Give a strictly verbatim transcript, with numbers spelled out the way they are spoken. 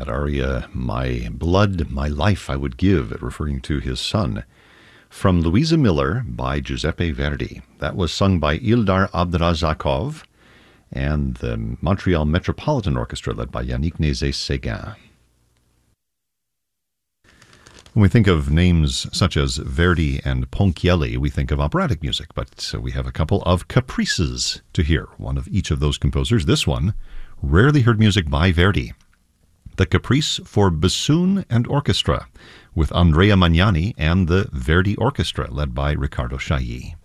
That aria, My Blood, My Life I Would Give, referring to his son. From Louisa Miller by Giuseppe Verdi. That was sung by Ildar Abdrazakov and the Montreal Metropolitan Orchestra led by Yannick Nézet-Séguin. When we think of names such as Verdi and Ponchielli, we think of operatic music, but so we have a couple of caprices to hear, one of each of those composers. This one, rarely heard music by Verdi. The Caprice for Bassoon and Orchestra, with Andrea Magnani and the Verdi Orchestra, led by Riccardo Chailly.